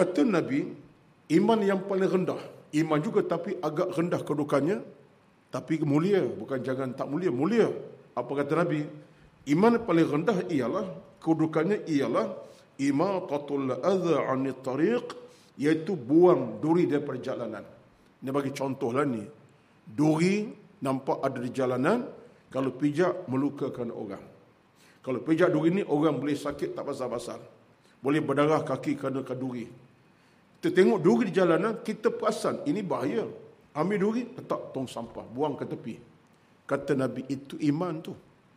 Kata Nabi, iman yang paling rendah, iman juga tapi agak rendah kedudukannya, tapi mulia, bukan jangan tak mulia, mulia. Apa kata Nabi? Iman paling rendah ialah, kedudukannya ialah imatatul adha 'anit tariq, iaitu buang duri daripada jalanan. Ini bagi contohlah ni. Duri nampak ada di jalanan, kalau pijak melukakan orang. Kalau pijak duri ni orang boleh sakit tak pasal-pasal. Boleh berdarah kaki kerana duri. Kita tengok duri di jalanan, kita perasan ini bahaya. Ambil duri, letak tong sampah, buang ke tepi. Kata Nabi, itu iman tu.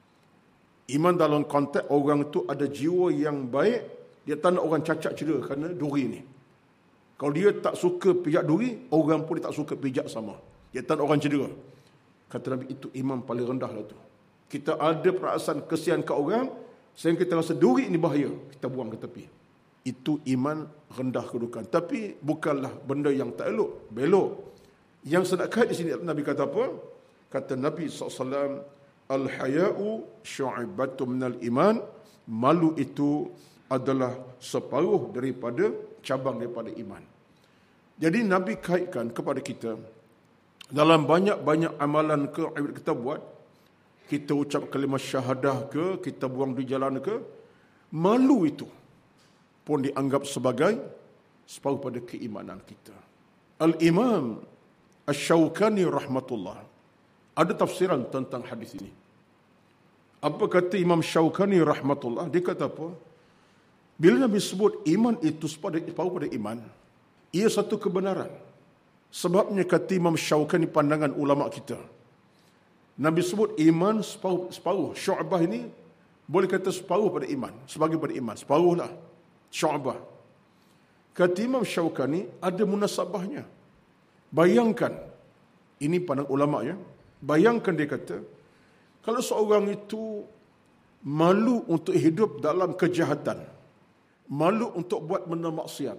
Iman dalam konteks orang tu ada jiwa yang baik, dia tak nak orang cacat cedera kerana duri ni. Kalau dia tak suka pijak duri, orang pun dia tak suka pijak sama. Dia tak nak orang cedera. Kata Nabi, itu iman paling rendah lah tu. Kita ada perasaan kesian ke orang, sehingga kita rasa duri ini bahaya, kita buang ke tepi. Itu iman rendah kedudukan. Tapi bukanlah benda yang tak elok, belok. Yang sedekah di sini Nabi kata apa? Kata Nabi SAW, al-haya'u syu'ibatu minal iman. Malu itu adalah separuh daripada cabang daripada iman. Jadi Nabi kaitkan kepada kita, dalam banyak-banyak amalan ke kita buat, kita ucap kalimah syahadah ke, kita buang di jalan ke, malu itu pun dianggap sebagai separuh pada keimanan kita. Al-Imam Asy-Syaukani rahmatullah ada tafsiran tentang hadis ini. Apa kata Imam Syaukani rahmatullah? Dia kata apa? Bila Nabi sebut iman itu separuh pada iman, ia satu kebenaran. Sebabnya kata Imam Syaukani, pandangan ulama kita, Nabi sebut iman separuh. Syu'bah ini boleh kata separuh pada iman, sebagai pada iman, separuhlah syu'bah. Kata Imam Syaukani, ada munasabahnya. Bayangkan, ini pandang ulama ya, bayangkan dia kata, kalau seorang itu malu untuk hidup dalam kejahatan, malu untuk buat benda maksiat,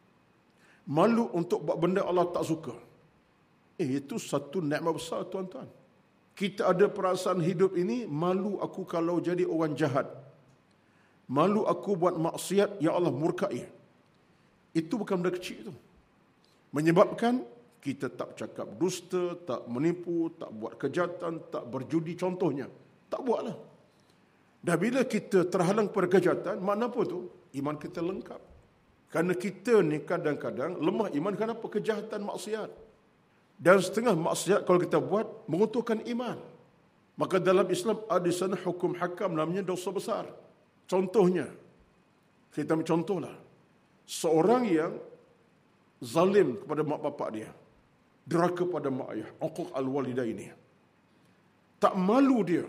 malu untuk buat benda Allah tak suka, itu satu nikmat besar tuan-tuan. Kita ada perasaan hidup ini, malu aku kalau jadi orang jahat, malu aku buat maksiat yang Allah murkai. Itu bukan benda kecil itu. Menyebabkan kita tak cakap dusta, tak menipu, tak buat kejahatan, tak berjudi contohnya. Tak buatlah. Dan bila kita terhalang pada kejahatan, mana apa tu? Iman kita lengkap. Kerana kita ni kadang-kadang lemah iman kenapa? Kejahatan, maksiat. Dan setengah maksiat kalau kita buat menguntungkan iman. Maka dalam Islam ada sana hukum hakam namanya dosa besar. Contohnya, kita ambil contohlah. Seorang yang zalim kepada mak bapak dia, deraka pada mak ayah, uquq al-walidaini. Tak malu dia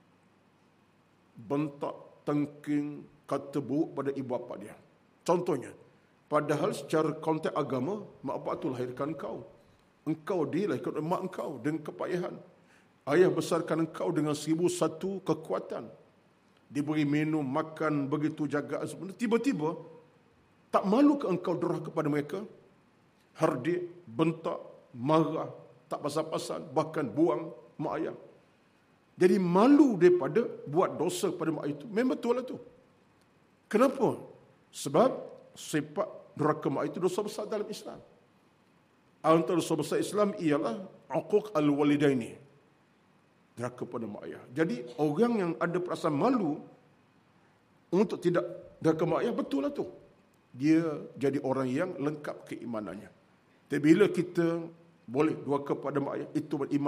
bentak, tengking, kata buruk pada ibu bapa dia. Contohnya, padahal secara konteks agama, mak bapak itu lahirkan engkau. Engkau dilahirkan oleh mak engkau dengan kepayahan. Ayah besarkan engkau dengan 1001 kekuatan. Diberi minum, makan, begitu jagaan sebenarnya. Tiba-tiba, tak malu ke engkau derhaka kepada mereka? Hardik, bentak, marah, tak pasal-pasal, bahkan buang mak ayah. Jadi malu daripada buat dosa kepada mak ayah itu. Memang betul lah tu. Kenapa? Sebab sifat derhaka mak ayah itu dosa besar dalam Islam. Antara dosa besar Islam ialah uquq al-walidaini, derhaka pada mak ayah. Jadi orang yang ada perasaan malu untuk tidak derhaka mak ayah, betul lah tu. Dia jadi orang yang lengkap keimanannya. Tapi bila kita boleh derhaka pada mak ayah, itu beriman